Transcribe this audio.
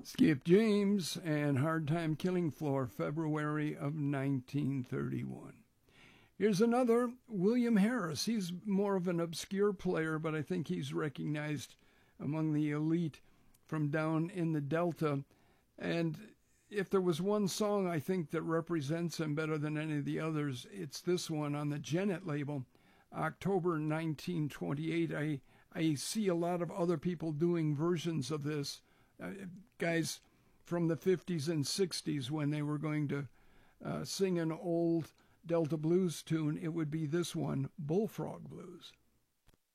Skip James and Hard Time Killing Floor, February of 1931. Here's another, William Harris. He's more of an obscure player, but I think he's recognized among the elite from down in the Delta. And if there was one song I think that represents him better than any of the others, it's this one on the Genet label, October 1928. I see a lot of other people doing versions of this, guys from the 50s and 60s when they were going to sing an old Delta blues tune. It would be this one, Bullfrog Blues.